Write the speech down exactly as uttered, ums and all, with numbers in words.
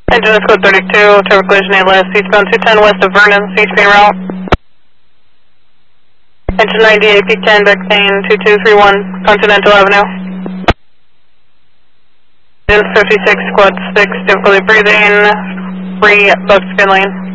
Engine is code thirty-two, traffic collision A L S, eastbound two ten west of Vernon, H P route. Engine ninety-eight, peak ten, backtain two two three one, Continental Avenue. Engine fifty-six, quad six, difficulty breathing, free above spin lane.